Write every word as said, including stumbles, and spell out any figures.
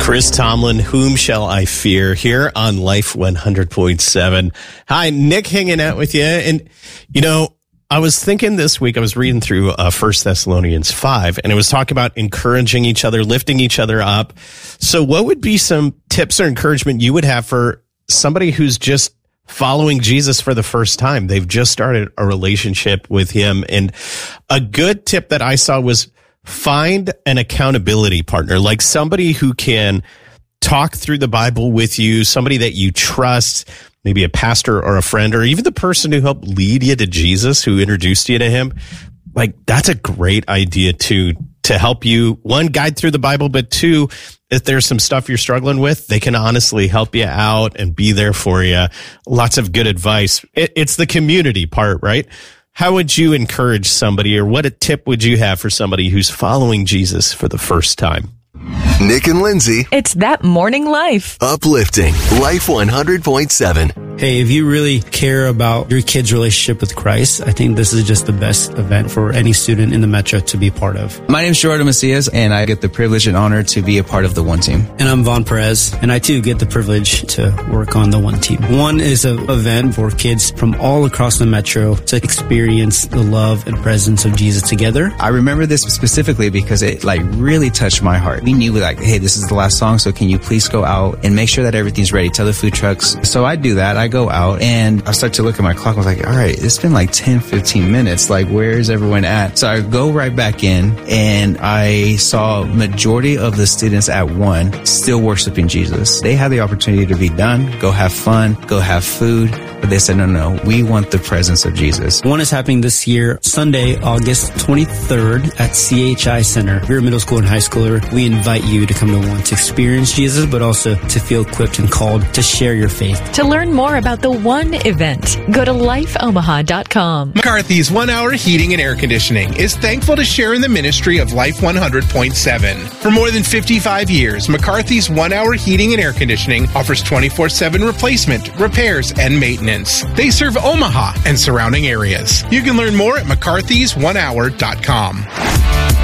Chris Tomlin, Whom Shall I Fear, here on Life one hundred point seven. Hi, Nick hanging out with you. And, you know, I was thinking this week, I was reading through uh, First Thessalonians five, and it was talking about encouraging each other, lifting each other up. So what would be some tips or encouragement you would have for somebody who's just following Jesus for the first time? They've just started a relationship with him. And a good tip that I saw was find an accountability partner, like somebody who can talk through the Bible with you, somebody that you trust, maybe a pastor or a friend, or even the person who helped lead you to Jesus, who introduced you to him. Like, that's a great idea too, to help you, one, guide through the Bible, but two, if there's some stuff you're struggling with, they can honestly help you out and be there for you. Lots of good advice. It, it's the community part, right? How would you encourage somebody, or what a tip would you have for somebody who's following Jesus for the first time? Nick and Lindsay. It's That Morning Life. Uplifting Life one hundred point seven. Hey, if you really care about your kid's relationship with Christ, I think this is just the best event for any student in the Metro to be part of. My name is Jordan Macias, and I get the privilege and honor to be a part of the One Team. And I'm Vaughn Perez, and I too get the privilege to work on the One Team. One is an event for kids from all across the Metro to experience the love and presence of Jesus together. I remember this specifically because it like really touched my heart. We knew like, hey, this is the last song, so can you please go out and make sure that everything's ready? Tell the food trucks. So I do that. I go out and I start to look at my clock. I was like, all right, it's been like ten, fifteen minutes. Like, where's everyone at? So I go right back in and I saw majority of the students at one still worshiping Jesus. They had the opportunity to be done, go have fun, go have food. But they said, no, no, we want the presence of Jesus. One is happening this year, Sunday, August twenty-third at C H I Center. If you're a middle school and high schooler, we invite you to come to one to experience Jesus, but also to feel equipped and called to share your faith. To learn more about the One event, go to life omaha dot com. McCarthy's One Hour Heating and Air Conditioning is thankful to share in the ministry of Life one hundred point seven. For more than fifty-five years, McCarthy's One Hour Heating and Air Conditioning offers twenty-four seven replacement, repairs, and maintenance. They serve Omaha and surrounding areas. You can learn more at mccarthys one hour dot com.